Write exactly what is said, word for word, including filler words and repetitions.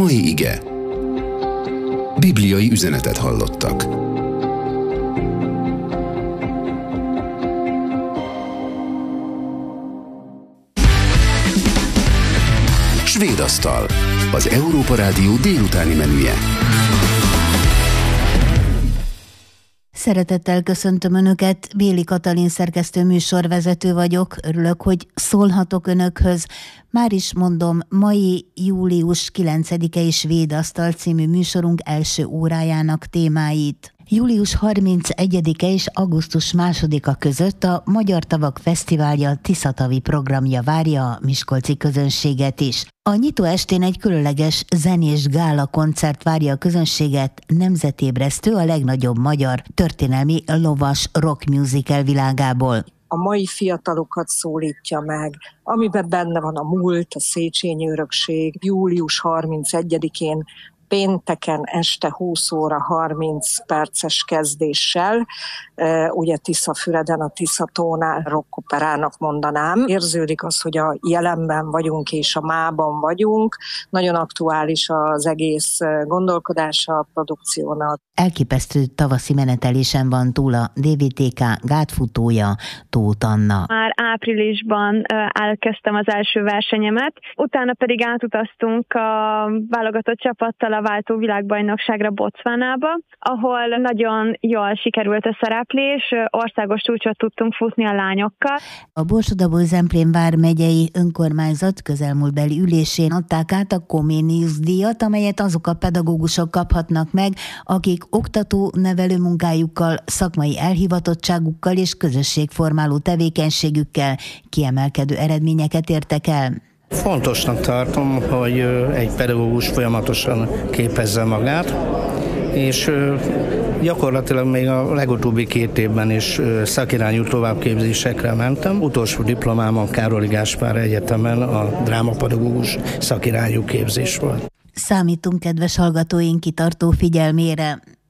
Mai ige. Bibliai üzenetet hallottak. Svédasztal. Az Európa Rádió délutáni menüje. Szeretettel köszöntöm Önöket, Béli Katalin szerkesztő műsorvezető vagyok, örülök, hogy szólhatok Önökhöz. Már is mondom, mai július kilencedikei Svédasztal című műsorunk első órájának témáit. július harmincegyedike és augusztus másodika között a Magyar Tavak Fesztiválja Tiszatavi programja várja a miskolci közönséget is. A nyitó estén egy különleges zenés gála koncert várja a közönséget, nemzetébresztő a legnagyobb magyar történelmi lovas rock musical világából. A mai fiatalokat szólítja meg, amiben benne van a múlt, a Széchenyi örökség. július harmincegyedikén pénteken este húsz óra harminc perces kezdéssel, ugye Tiszafüreden, a Tiszatónál rockoperának mondanám. Érződik az, hogy a jelenben vagyunk és a mában vagyunk. Nagyon aktuális az egész gondolkodása a produkciónak. Elképesztő tavaszi menetelésen van túl a dé vé té ká gátfutója, Tóth Anna. Már áprilisban elkezdtem az első versenyemet, utána pedig átutaztunk a válogatott csapattal a váltó világbajnokságra Botswanába, ahol nagyon jól sikerült a szereplés, országos csúcsot tudtunk futni a lányokkal. A Borsod-Abaúj-Zemplén vármegyei önkormányzat közelmúltbeli ülésén adták át a Comenius díjat, amelyet azok a pedagógusok kaphatnak meg, akik oktató-nevelő munkájukkal, szakmai elhivatottságukkal és közösségformáló tevékenységükkel kiemelkedő eredményeket értek el. Fontosnak tartom, hogy egy pedagógus folyamatosan képezze magát, és gyakorlatilag még a legutóbbi két évben is szakirányú továbbképzésekre mentem. Utolsó diplomámon Károly Gáspár Egyetemen a drámapedagógus szakirányú képzés volt. Számítunk kedves hallgatóink kitartó figyelmére.